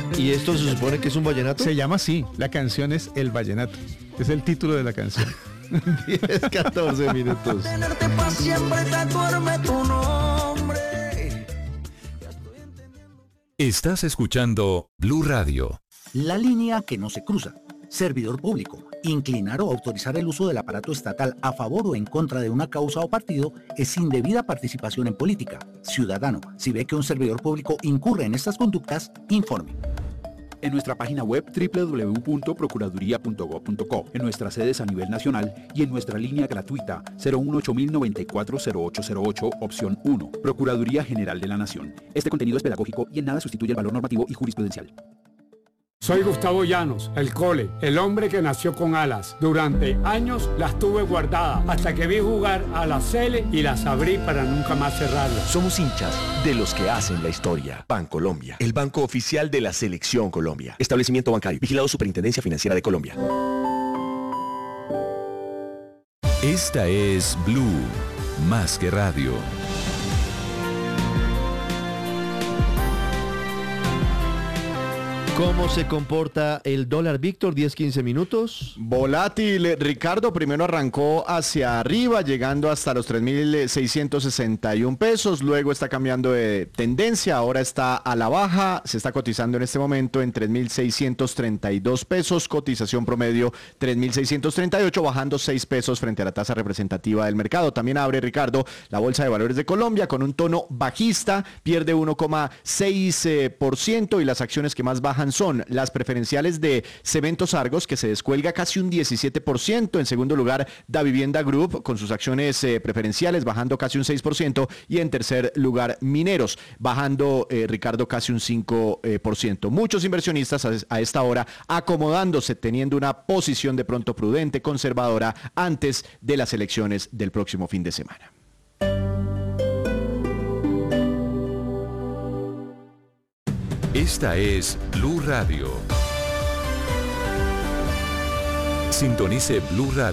¿Y esto se supone que es un vallenato? Se llama así, la canción es El Vallenato, es el título de la canción. 10-14 minutos. Tenerte pa' siempre tatuarme tu nombre. Estás escuchando Blue Radio. La línea que no se cruza. Servidor público. Inclinar o autorizar el uso del aparato estatal a favor o en contra de una causa o partido es indebida participación en política. Ciudadano, si ve que un servidor público incurre en estas conductas, informe. En nuestra página web www.procuraduría.gov.co, en nuestras sedes a nivel nacional y en nuestra línea gratuita 018-094-0808, opción 1, Procuraduría General de la Nación. Este contenido es pedagógico y en nada sustituye el valor normativo y jurisprudencial. Soy Gustavo Llanos, el Cole, el hombre que nació con alas. Durante años las tuve guardadas hasta que vi jugar a la Sele y las abrí para nunca más cerrarlas. Somos hinchas de los que hacen la historia. Bancolombia, el banco oficial de la Selección Colombia. Establecimiento bancario, vigilado Superintendencia Financiera de Colombia. Esta es Blue, más que radio. ¿Cómo se comporta el dólar, Víctor? 10-15 minutos. Volátil, Ricardo, primero arrancó hacia arriba, llegando hasta los 3.661 pesos, luego está cambiando de tendencia, ahora está a la baja, se está cotizando en este momento en 3.632 pesos, cotización promedio 3.638, bajando 6 pesos frente a la tasa representativa del mercado. También abre, Ricardo, la Bolsa de Valores de Colombia con un tono bajista, pierde 1,6% y las acciones que más bajan son las preferenciales de Cementos Argos, que se descuelga casi un 17%. En segundo lugar, Da Vivienda Group, con sus acciones preferenciales bajando casi un 6%. Y en tercer lugar, Mineros, bajando, Ricardo, casi un 5%. Muchos inversionistas a esta hora acomodándose, teniendo una posición de pronto prudente, conservadora, antes de las elecciones del próximo fin de semana. Esta es Blue Radio. Sintonice Blue Radio.